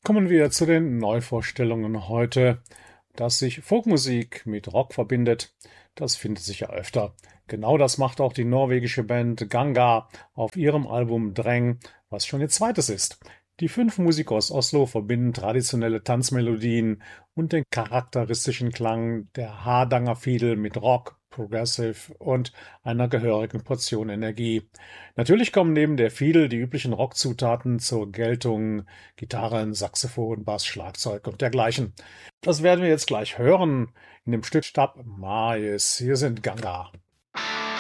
Kommen wir zu den Neuvorstellungen heute. Dass sich Folkmusik mit Rock verbindet, das findet sich ja öfter. Genau das macht auch die norwegische Band Ganga auf ihrem Album Dreng, was schon ihr zweites ist. Die 5 Musiker aus Oslo verbinden traditionelle Tanzmelodien und den charakteristischen Klang der Hardangerfiedel mit Rock, Progressive und einer gehörigen Portion Energie. Natürlich kommen neben der Fiedel die üblichen Rockzutaten zur Geltung: Gitarren, Saxophon, Bass, Schlagzeug und dergleichen. Das werden wir jetzt gleich hören in dem Stück Stab Mais. Hier sind Ganga.